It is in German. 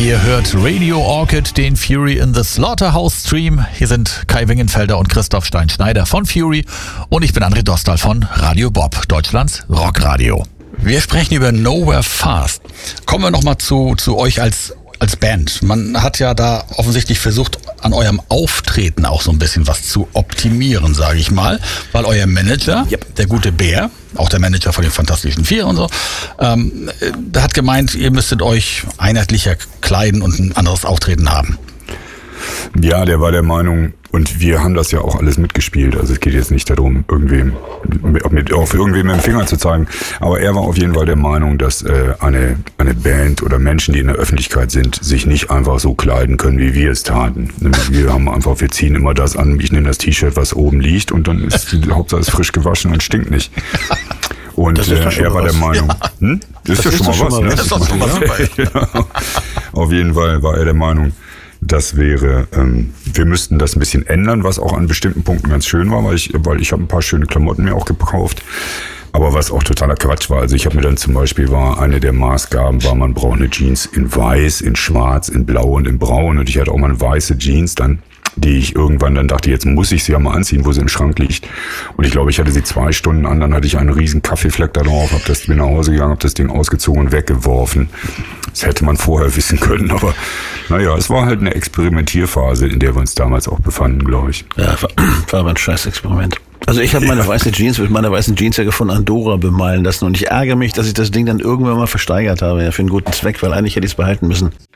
Ihr hört Radio Orchid, den Fury in the Slaughterhouse Stream. Hier sind Kai Wingenfelder und Christoph Stein-Schneider von Fury und ich bin André Dostal von Radio Bob, Deutschlands Rockradio. Wir sprechen über Nowhere Fast. Kommen wir nochmal zu euch als Band. Man hat ja da offensichtlich versucht, an eurem Auftreten auch so ein bisschen was zu optimieren, sage ich mal, weil euer Manager, der gute Bär, auch der Manager von den Fantastischen Vier und so, der hat gemeint, ihr müsstet euch einheitlicher kleiden und ein anderes Auftreten haben. Ja, der war der Meinung, und wir haben das ja auch alles mitgespielt, also es geht jetzt nicht darum, auf irgendwem mit dem Finger zu zeigen, aber er war auf jeden Fall der Meinung, dass eine Band oder Menschen, die in der Öffentlichkeit sind, sich nicht einfach so kleiden können, wie wir es taten. Wir ziehen immer das an, ich nehme das T-Shirt, was oben liegt, und dann ist die Hauptsache ist frisch gewaschen und stinkt nicht. Und er war der Meinung, das ist ja schon mal was, ne? Das ist doch schon mal super. Ja. Auf jeden Fall war er der Meinung, das wäre, wir müssten das ein bisschen ändern, was auch an bestimmten Punkten ganz schön war, weil ich habe ein paar schöne Klamotten mir auch gekauft, aber was auch totaler Quatsch war. Also ich habe mir dann zum Beispiel, eine der Maßgaben man braucht eine Jeans in weiß, in schwarz, in blau und in braun, und ich hatte auch mal eine weiße Jeans dann, die ich irgendwann dann dachte, jetzt muss ich sie ja mal anziehen, wo sie im Schrank liegt. Und ich glaube, ich hatte sie 2 Stunden an, dann hatte ich einen riesen Kaffeefleck da drauf, bin nach Hause gegangen, habe das Ding ausgezogen und weggeworfen. Das hätte man vorher wissen können, aber naja, es war halt eine Experimentierphase, in der wir uns damals auch befanden, glaube ich. Ja, war aber ein scheiß Experiment. Also ich habe meine weiße Jeans mit meiner weißen Jeansjacke von Andorra bemalen lassen, und ich ärgere mich, dass ich das Ding dann irgendwann mal versteigert habe, ja, für einen guten Zweck, weil eigentlich hätte ich es behalten müssen.